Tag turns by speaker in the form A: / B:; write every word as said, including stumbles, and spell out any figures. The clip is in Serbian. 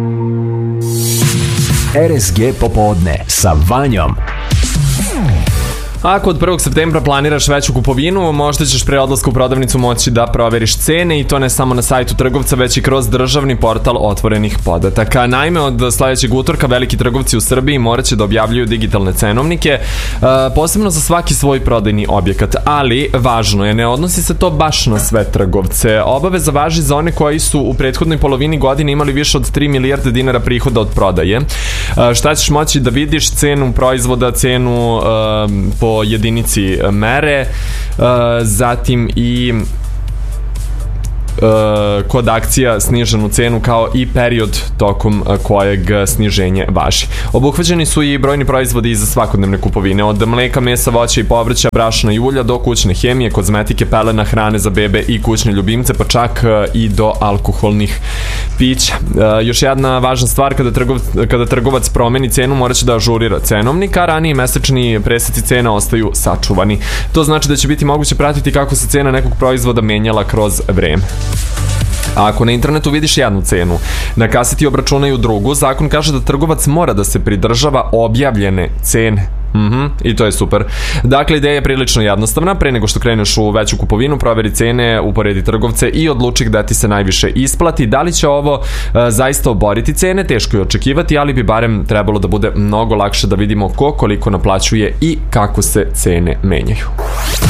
A: R S G popodne sa Vanjom.
B: Ako od prvog septembra planiraš veću kupovinu, možda ćeš pre odlaska u prodavnicu moći da proveriš cene i to ne samo na sajtu trgovca, već i kroz državni portal otvorenih podataka. Naime, od sledećeg utorka veliki trgovci u Srbiji morat će da objavljuju digitalne cenovnike, posebno za svaki svoj prodajni objekat, ali važno je, ne odnosi se to baš na sve trgovce. Obaveza važi za one koji su u prethodnoj polovini godine imali više od tri milijarde dinara prihoda od prodaje. Šta ćeš moći da vidiš? Cenu proizvoda, cenu po jedinici mere, zatim i kod akcija sniženu cenu kao i period tokom kojeg sniženje važi. Obuhvaćeni su i brojni proizvodi za svakodnevne kupovine, od mleka, mesa, voća i povrća, brašna i ulja do kućne hemije, kozmetike, pelena, hrane za bebe i kućne ljubimce, pa čak i do alkoholnih pića. Još jedna važna stvar, kada, trgov, kada trgovac promeni cenu, morat će da ažurira cenovnik, a raniji mesečni preseci cena ostaju sačuvani. To znači da će biti moguće pratiti kako se cena nekog proizvoda menjala kroz vreme. A ako na internetu vidiš jednu cenu, na kaseti obračunaju drugu, zakon kaže da trgovac mora da se pridržava objavljene cene. Mhm, i to je super. Dakle, ideja je prilično jednostavna. Pre nego što kreneš u veću kupovinu, proveri cene, uporedi trgovce i odluči gde ti se najviše isplati. Da li će ovo uh, zaista oboriti cene? Teško je očekivati, ali bi barem trebalo da bude mnogo lakše da vidimo ko koliko naplaćuje i kako se cene menjaju.